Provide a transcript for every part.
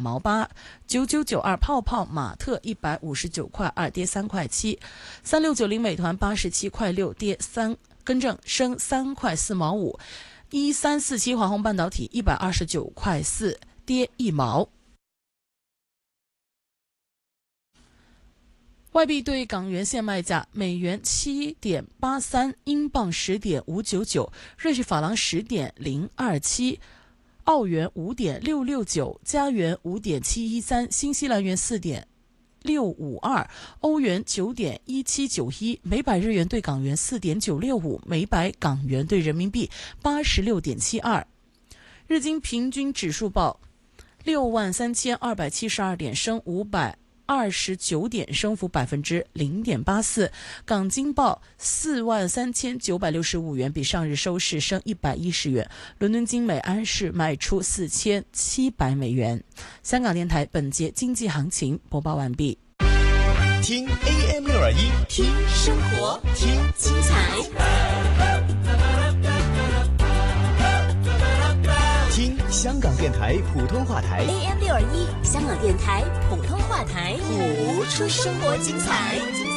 毛8，9992泡泡玛特159块2，跌3块7，3690美团87块6，跌3，升3块4毛5，1347华虹半导体129块4，跌1毛。外币对港元现卖价：美元7.83，英镑10.599，瑞士法郎10.027，澳元5.669，加元5.713，新西兰元4.652，欧元9.1791，每百日元对港元4.965，每百港元对人民币86.72。日经平均指数报63272点，升529点，升幅0.84%。港金报43965元，比上日收市升110元。伦敦金每安士卖出4700美元。香港电台本节经济行情播报完毕。 听 AM621，听生活，听精彩，听香港电台普通话台 AM621，香港电台普通话台， 谱出生活精彩。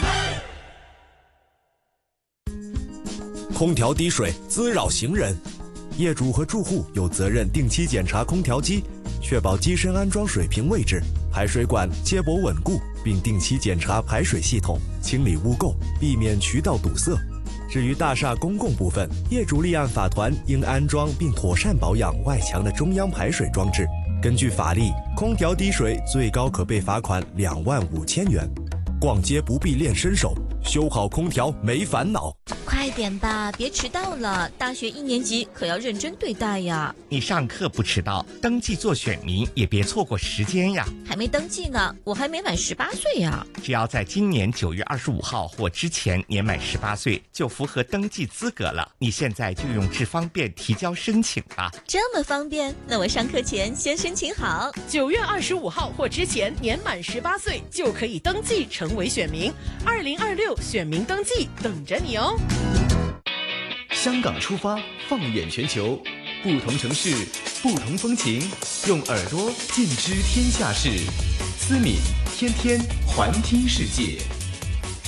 空调滴水滋扰行人，业主和住户有责任定期检查空调机，确保机身安装水平位置，排水管接驳稳固，并定期检查排水系统，清理污垢，避免渠道堵塞。至于大厦公共部分，业主立案法团应安装并妥善保养外墙的中央排水装置。根据法例，空调滴水最高可被罚款25000元。逛街不必练身手，修好空调没烦恼。 快点吧，别迟到了！大学1年级可要认真对待呀。 你上课不迟到，登记做选民也别错过时间呀。 还没登记呢，我还没满18岁呀。 只要在今年9月25号或之前年满18岁，就符合登记资格了。你现在就用智方便提交申请吧。 这么方便？那我上课前先申请好。 9月25号或之前年满18岁就可以登记成为选民。2026选民登记等着你哦。 香港出发，放眼全球，不同城市，不同风情，用耳朵尽知天下事。思敏天天环听世界。